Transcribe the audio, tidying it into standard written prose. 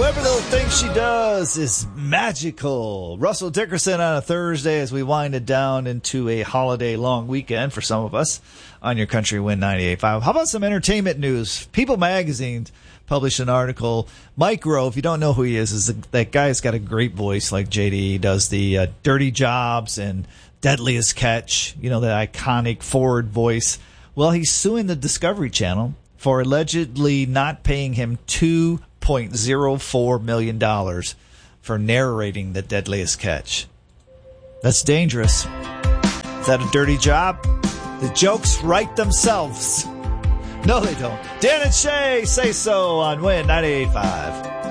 Whoever they'll think she does is magical. Russell Dickerson on a Thursday as we wind it down into a holiday long weekend for some of us on your Country Wind 98.5. How about some entertainment news? People Magazine published an article. Mike Rowe, if you don't know who he is that guy's got a great voice like JD. He does the Dirty Jobs and Deadliest Catch, the iconic Ford voice. Well, he's suing the Discovery Channel for allegedly not paying him $2.04 million for narrating the Deadliest Catch. That's dangerous. Is that a dirty job? The jokes write themselves. No, they don't. Dan and Shay say so on Wind 98.5.